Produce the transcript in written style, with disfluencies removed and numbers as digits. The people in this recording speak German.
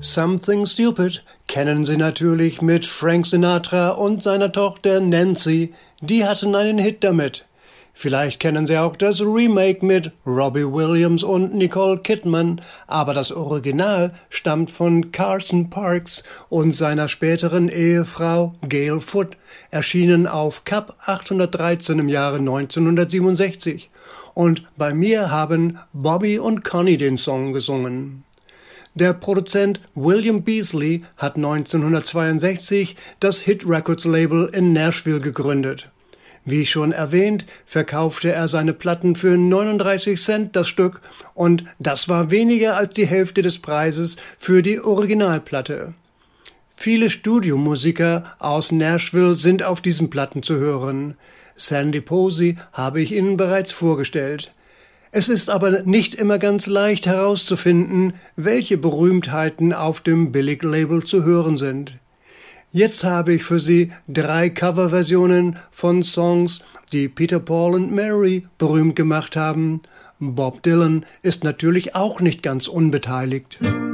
Something Stupid kennen Sie natürlich mit Frank Sinatra und seiner Tochter Nancy. Die hatten einen Hit damit. Vielleicht kennen Sie auch das Remake mit Robbie Williams und Nicole Kidman, aber das Original stammt von Carson Parks und seiner späteren Ehefrau Gail Foote, erschienen auf Cup 813 im Jahre 1967. Und bei mir haben Bobby und Connie den Song gesungen. Der Produzent William Beasley hat 1962 das Hit Records Label in Nashville gegründet. Wie schon erwähnt, verkaufte er seine Platten für 39 Cent das Stück und das war weniger als die Hälfte des Preises für die Originalplatte. Viele Studiomusiker aus Nashville sind auf diesen Platten zu hören. Sandy Posey habe ich Ihnen bereits vorgestellt. Es ist aber nicht immer ganz leicht herauszufinden, welche Berühmtheiten auf dem Billig-Label zu hören sind. Jetzt habe ich für Sie 3 Coverversionen von Songs, die Peter, Paul und Mary berühmt gemacht haben. Bob Dylan ist natürlich auch nicht ganz unbeteiligt.